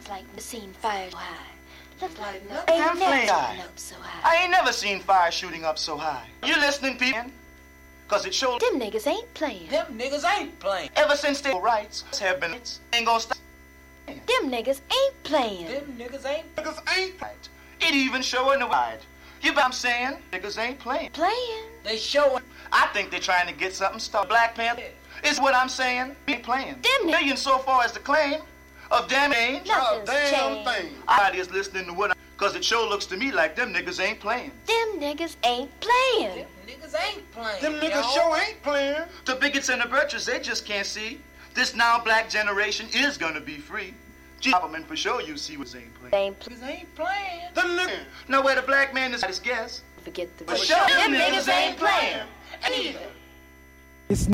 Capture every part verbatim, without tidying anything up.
Looks like we've seen fire so high. Looks like no, Ain't never shooting high. up so high. I ain't never seen fire shooting up so high. You listening, people? Cause it shows Them niggas ain't playing. Them niggas ain't playing. ever since civil rights have been ain't gonna stop. Them niggas ain't playing. Them niggas ain't Niggas ain't right. It even showing the wide. You bet I'm saying niggas ain't playing. Playing. They showing. I think they're trying to get something started. Black Panther is what I'm saying. Be playing. Them million so far as the claim of damage. Nothing's damn changed. thing. Everybody is listening to what I, cause it sure looks to me like them niggas ain't playing. Them niggas ain't playing. Them niggas ain't playing. Them niggas yo. sure ain't playing. The bigots and the virtuous, they just can't see. This now black generation is gonna be free. Government for sure you see what ain't playing. Ain't pl- Niggas ain't playing. Them niggas. Now where the black man is, I just guess. Forget the For sure, Them niggas ain't playing. Either. It's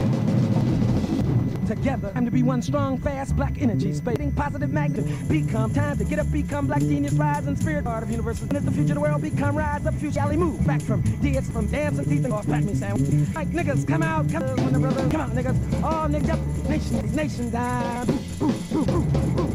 together. Time to be one strong, fast, black energy, spreading positive magnet. Become time to get up, become black genius, rise and spirit. Art of universe. And if the future of the world become rise up, future alley move back from deeds, from dancing teeth and off pat me sound. Like niggas, come out, come on, brother, come on, niggas. All niggas up, nation, nation down. Ooh, ooh, ooh, ooh.